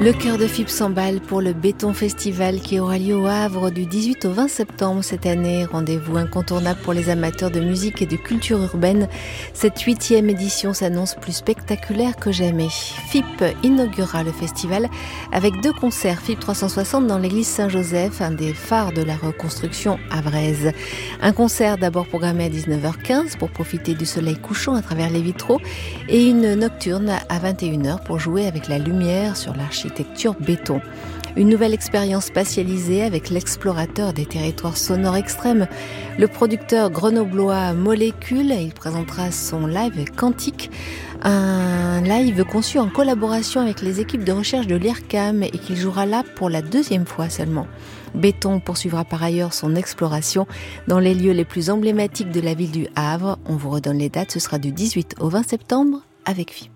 Le chœur de FIP s'emballe pour le Béton Festival qui aura lieu au Havre du 18 au 20 septembre cette année. Rendez-vous incontournable pour les amateurs de musique et de culture urbaine. Cette 8e édition s'annonce plus spectaculaire que jamais. FIP inaugurera le festival avec 2 concerts FIP 360 dans l'église Saint-Joseph, un des phares de la reconstruction havraise. Un concert d'abord programmé à 19h15 pour profiter du soleil couchant à travers les vitraux et une nocturne à 21h pour jouer avec la lumière sur l'architecture béton. Une nouvelle expérience spatialisée avec l'explorateur des territoires sonores extrêmes, le producteur grenoblois Molécule. Il présentera son live Quantique, un live conçu en collaboration avec les équipes de recherche de l'IRCAM et qu'il jouera là pour la 2e fois seulement. Béton poursuivra par ailleurs son exploration dans les lieux les plus emblématiques de la ville du Havre. On vous redonne les dates, ce sera du 18 au 20 septembre avec FIP.